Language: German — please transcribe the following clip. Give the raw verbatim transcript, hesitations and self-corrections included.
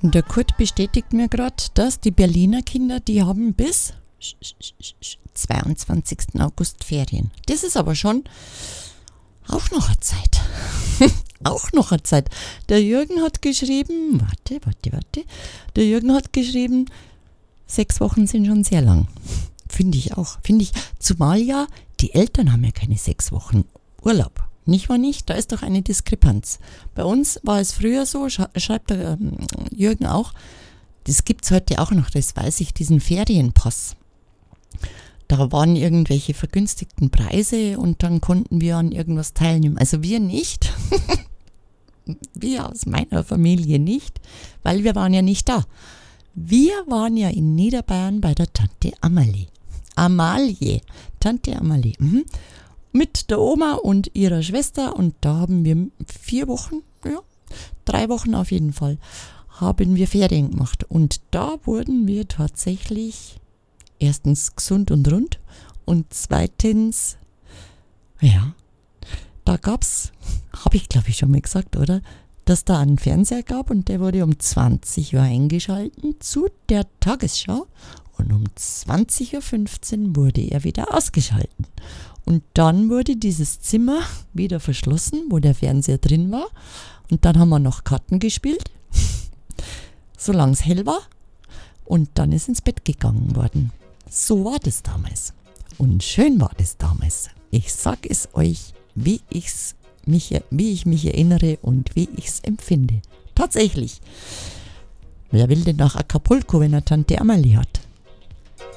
Und der Kurt bestätigt mir gerade, dass die Berliner Kinder, die haben bis zweiundzwanzigsten August Ferien. Das ist aber schon auch noch eine Zeit. auch noch eine Zeit. Der Jürgen hat geschrieben, warte, warte, warte. Der Jürgen hat geschrieben, sechs Wochen sind schon sehr lang. Finde ich auch. Finde ich, zumal ja, die Eltern haben ja keine sechs Wochen Urlaub. Nicht wahr nicht? Da ist doch eine Diskrepanz. Bei uns war es früher so, schreibt der ähm, Jürgen auch, das gibt es heute auch noch, das weiß ich, diesen Ferienpass. Da waren irgendwelche vergünstigten Preise und dann konnten wir an irgendwas teilnehmen. Also wir nicht. Wir aus meiner Familie nicht, weil wir waren ja nicht da. Wir waren ja in Niederbayern bei der Tante Amalie. Amalie. Tante Amalie. Mhm. Mit der Oma und ihrer Schwester und da haben wir vier Wochen, ja, drei Wochen auf jeden Fall, haben wir Ferien gemacht. Und da wurden wir tatsächlich erstens gesund und rund und zweitens, ja, da gab's, habe ich glaube ich schon mal gesagt, oder? Dass da einen Fernseher gab und der wurde um zwanzig Uhr eingeschalten zu der Tagesschau und um zwanzig Uhr fünfzehn wurde er wieder ausgeschalten. Und dann wurde dieses Zimmer wieder verschlossen, wo der Fernseher drin war. Und dann haben wir noch Karten gespielt, solange es hell war. Und dann ist ins Bett gegangen worden. So war das damals. Und schön war das damals. Ich sag es euch, wie, ich's mich, wie ich mich erinnere und wie ich es empfinde. Tatsächlich. Wer will denn nach Acapulco, wenn er Tante Amalie hat?